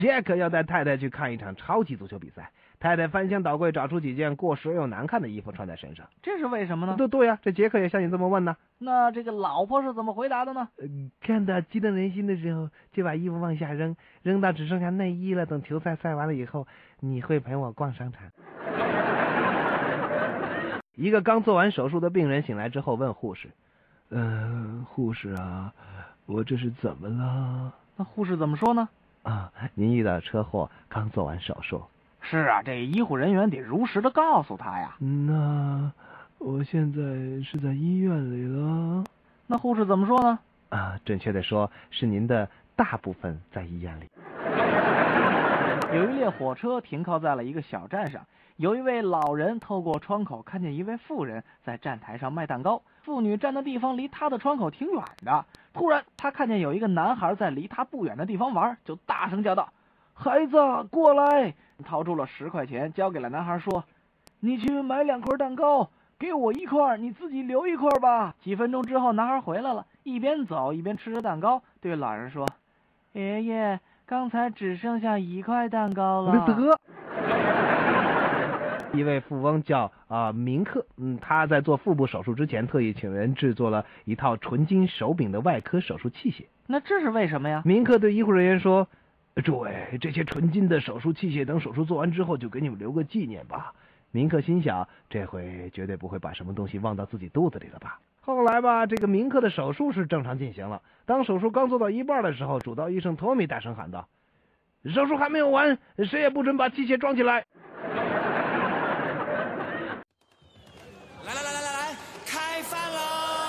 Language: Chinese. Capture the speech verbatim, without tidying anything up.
杰克要带太太去看一场超级足球比赛，太太翻箱倒柜找出几件过时又难看的衣服穿在身上。 这是为什么呢？ 对对呀、啊，这杰克也像你这么问呢。 那这个老婆是怎么回答的呢？ 呃、看到激动人心的时候，就把衣服往下扔，扔到只剩下内衣了。等球赛赛完了以后，你会陪我逛商场。一个刚做完手术的病人醒来之后问护士：“呃，护士啊，我这是怎么了？” 那护士怎么说呢？ 啊，您遇到车祸，刚做完手术。 是啊，这医护人员得如实的告诉他呀。 那我现在是在医院里了。 那护士怎么说呢？ 啊，准确的说，是您的大部分在医院里。 有一列火车停靠在了一个小站上，有一位老人透过窗口看见一位妇人在站台上卖蛋糕，妇女站的地方离他的窗口挺远的。突然他看见有一个男孩在离他不远的地方玩，就大声叫道：“孩子，过来！”掏出了十块钱交给了男孩，说：“你去买两块蛋糕，给我一块，你自己留一块吧。”几分钟之后男孩回来了，一边走一边吃着蛋糕，对老人说：“爷爷，刚才只剩下一块蛋糕了。” 得。一位富翁叫啊、呃、明克，嗯，他在做腹部手术之前，特意请人制作了一套纯金手柄的外科手术器械。 那这是为什么呀？ 明克对医护人员说：“诸位，这些纯金的手术器械，等手术做完之后，就给你们留个纪念吧。”明克心想，这回绝对不会把什么东西忘到自己肚子里了吧。后来吧，这个明克的手术是正常进行了。当手术刚做到一半的时候，主刀医生托米大声喊道：“手术还没有完，谁也不准把器械装起来。”